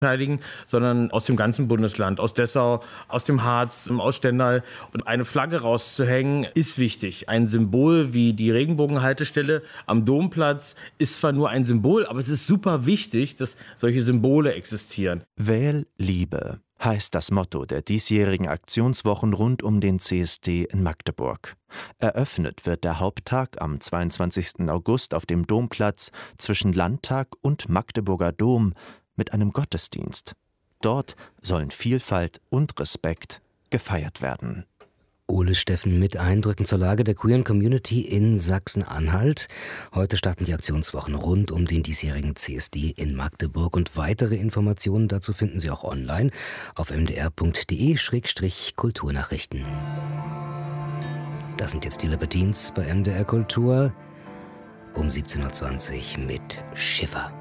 beteiligen, sondern aus dem ganzen Bundesland, aus Dessau, aus dem Harz, aus Stendal. Und eine Flagge rauszuhängen, ist wichtig. Ein Symbol wie die Regenbogenhaltestelle am Domplatz ist zwar nur ein Symbol, aber es ist super wichtig, dass solche Symbole existieren. Wähl Liebe heißt das Motto der diesjährigen Aktionswochen rund um den CSD in Magdeburg. Eröffnet wird der Haupttag am 22. August auf dem Domplatz zwischen Landtag und Magdeburger Dom mit einem Gottesdienst. Dort sollen Vielfalt und Respekt gefeiert werden. Ole Steffen mit Eindrücken zur Lage der queeren Community in Sachsen-Anhalt. Heute starten die Aktionswochen rund um den diesjährigen CSD in Magdeburg und weitere Informationen dazu finden Sie auch online auf mdr.de/Kulturnachrichten. Das sind jetzt die Libertines bei MDR Kultur um 17.20 Uhr mit Schiffer.